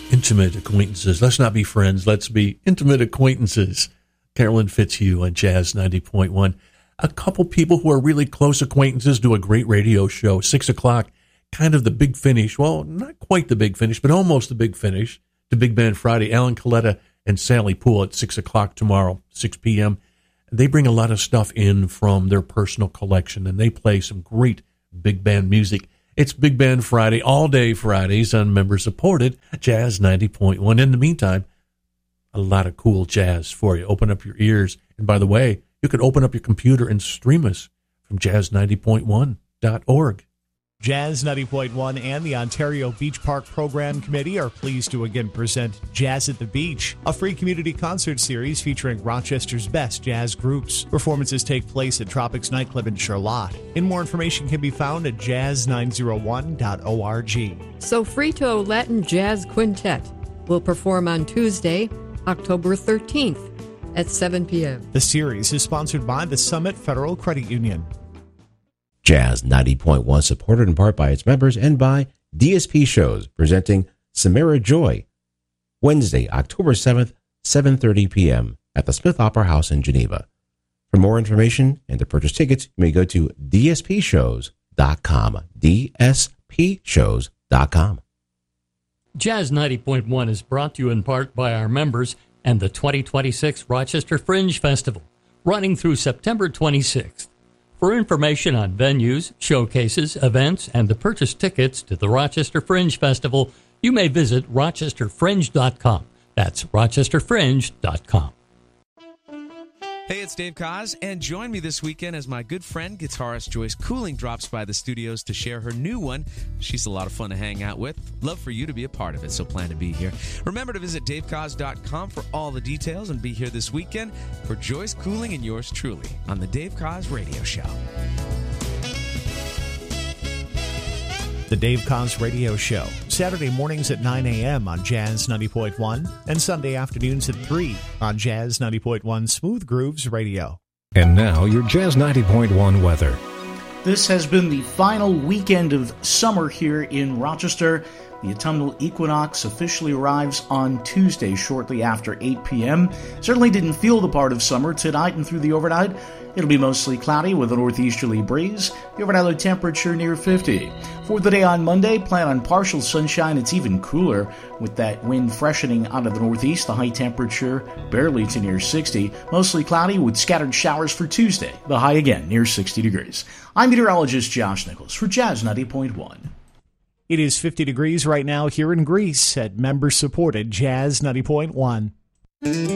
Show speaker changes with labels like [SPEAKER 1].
[SPEAKER 1] intimate acquaintances. Let's not be friends. Let's be intimate acquaintances. Carolyn Fitzhugh on Jazz 90.1. A couple people who are really close acquaintances do a great radio show, 6 o'clock, kind of the big finish. Well, not quite the big finish, but almost the big finish to Big Band Friday. Alan Coletta and Sally Poole at 6 o'clock tomorrow, 6 p.m. They bring a lot of stuff in from their personal collection, and they play some great big band music. It's Big Band Friday, all day Fridays on member-supported Jazz 90.1. In the meantime, a lot of cool jazz for you. Open up your ears. And by the way, you can open up your computer and stream us from jazz90.1.org.
[SPEAKER 2] Jazz 90.1 and the Ontario Beach Park Program Committee are pleased to again present Jazz at the Beach, a free community concert series featuring Rochester's best jazz groups. Performances take place at Tropics Nightclub in Charlotte. And more information can be found at jazz901.org.
[SPEAKER 3] Sofrito Latin Jazz Quintet will perform on Tuesday, October 13th at 7 p.m.
[SPEAKER 2] The series is sponsored by the Summit Federal Credit Union.
[SPEAKER 4] Jazz 90.1, supported in part by its members and by DSP Shows, presenting Samara Joy, Wednesday, October 7th, 7:30 p.m. at the Smith Opera House in Geneva. For more information and to purchase tickets, you may go to dspshows.com, dspshows.com.
[SPEAKER 5] Jazz 90.1 is brought to you in part by our members and the 2026 Rochester Fringe Festival, running through September 26th. For information on venues, showcases, events, and to purchase tickets to the Rochester Fringe Festival, you may visit rochesterfringe.com. That's rochesterfringe.com.
[SPEAKER 6] Hey, it's Dave Koz, and join me this weekend as my good friend, guitarist Joyce Cooling, drops by the studios to share her new one. She's a lot of fun to hang out with. Love for you to be a part of it, so plan to be here. Remember to visit davekoz.com for all the details and be here this weekend for Joyce Cooling and yours truly on the Dave Koz Radio Show.
[SPEAKER 2] The Dave Koz Radio Show, Saturday mornings at 9 a.m. on Jazz 90.1 and Sunday afternoons at 3 on Jazz 90.1 Smooth Grooves Radio.
[SPEAKER 7] And now your Jazz 90.1 weather.
[SPEAKER 8] This has been the final weekend of summer here in Rochester. The autumnal equinox officially arrives on Tuesday shortly after 8 p.m. Certainly didn't feel the part of summer tonight and through the overnight. It'll be mostly cloudy with a northeasterly breeze. The overnight low temperature near 50. For the day on Monday, plan on partial sunshine. It's even cooler with that wind freshening out of the northeast. The high temperature barely to near 60. Mostly cloudy with scattered showers for Tuesday. The high again near 60 degrees. I'm meteorologist Josh Nichols for Jazz 90.1.
[SPEAKER 2] It is 50 degrees right now here in Greece at member-supported Jazz 90.1.